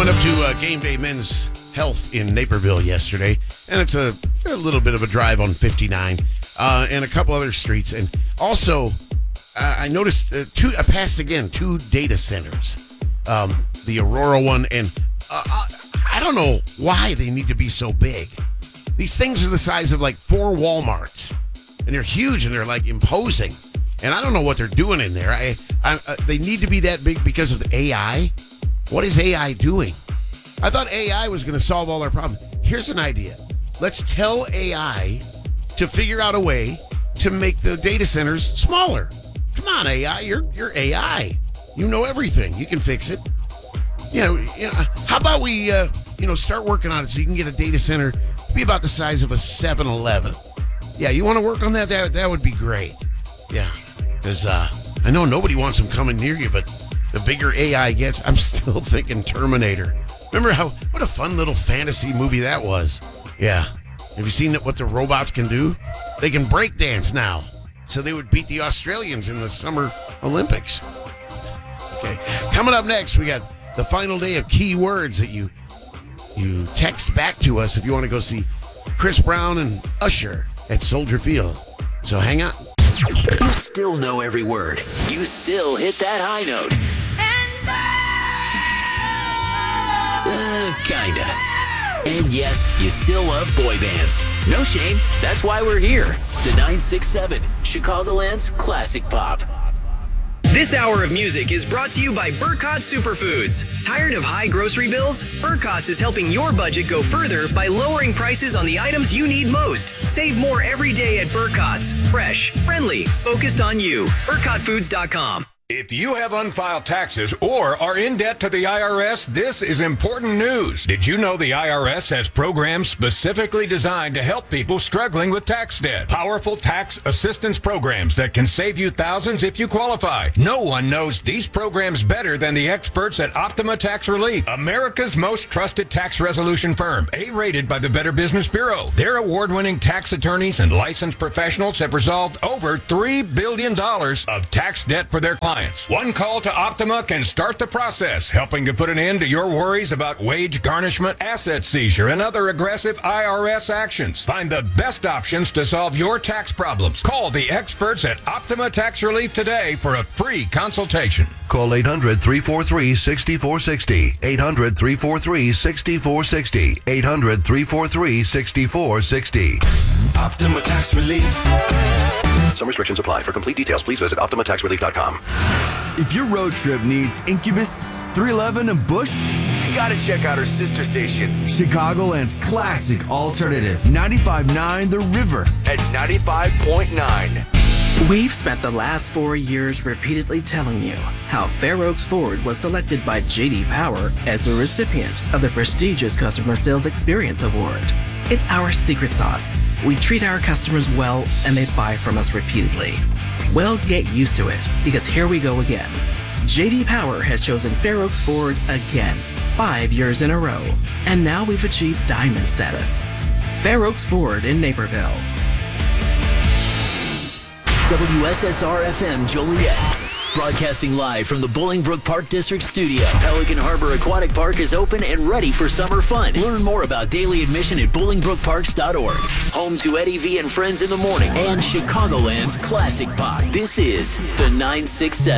Went up to Game Day Men's Health in Naperville yesterday, and it's a little bit of a drive on 59 and a couple other streets. And also, I noticed I passed again two data centers, the Aurora one, and I don't know why they need to be so big. These things are the size of like 4 Walmarts, and they're huge and they're like imposing. And I don't know what they're doing in there. They need to be that big because of the AI. What is AI doing? I thought AI was going to solve all our problems. Here's an idea. Let's tell AI to figure out a way to make the data centers smaller. Come on, AI. You're AI. You know everything. You can fix it. You know, how about we start working on it so you can get a data center to be about the size of a 7-Eleven. Yeah, you want to work on that? That would be great. Yeah, because I know nobody wants them coming near you, but the bigger AI gets, I'm still thinking Terminator. Remember what a fun little fantasy movie that was? Yeah. Have you seen what the robots can do? They can break dance now. So they would beat the Australians in the Summer Olympics. Okay. Coming up next, we got the final day of keywords that you text back to us if you want to go see Chris Brown and Usher at Soldier Field. So hang on. You still know every word. You still hit that high note. Kinda. And yes, you still love boy bands. No shame. That's why we're here. The 967, Chicagoland's classic pop. This hour of music is brought to you by Burkott Superfoods. Tired of high grocery bills? Burkott's is helping your budget go further by lowering prices on the items you need most. Save more every day at Burkott's. Fresh, friendly, focused on you. BurkottFoods.com. If you have unfiled taxes or are in debt to the IRS, this is important news. Did you know the IRS has programs specifically designed to help people struggling with tax debt? Powerful tax assistance programs that can save you thousands if you qualify. No one knows these programs better than the experts at Optima Tax Relief, America's most trusted tax resolution firm, A-rated by the Better Business Bureau. Their award-winning tax attorneys and licensed professionals have resolved over $3 billion of tax debt for their clients. One call to Optima can start the process, helping to put an end to your worries about wage garnishment, asset seizure, and other aggressive IRS actions. Find the best options to solve your tax problems. Call the experts at Optima Tax Relief today for a free consultation. Call 800-343-6460. 800-343-6460. 800-343-6460. Optima Tax Relief. Some restrictions apply. For complete details, please visit OptimaTaxRelief.com. If your road trip needs Incubus, 311, and Bush, you gotta check out our sister station, Chicagoland's classic alternative, 95.9 The River at 95.9. We've spent the last 4 years repeatedly telling you how Fair Oaks Ford was selected by J.D. Power as the recipient of the prestigious Customer Sales Experience Award. It's our secret sauce. We treat our customers well, and they buy from us repeatedly. Well, get used to it, because here we go again. J.D. Power has chosen Fair Oaks Ford again, 5 years in a row, and now we've achieved diamond status. Fair Oaks Ford in Naperville. WSSR-FM Joliet. Broadcasting live from the Bolingbrook Park District Studio. Pelican Harbor Aquatic Park is open and ready for summer fun. Learn more about daily admission at BolingbrookParks.org. Home to Eddie V and Friends in the Morning and Chicagoland's classic pop. This is the 967.